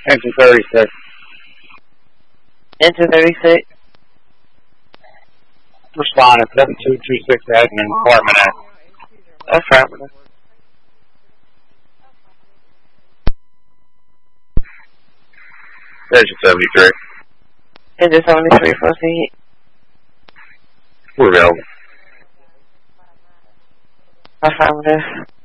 Engine 36. Engine 36. Respondent 7226 admin department A. Affirmative. Engine 73. Engine 73, proceed. We're available. Affirmative.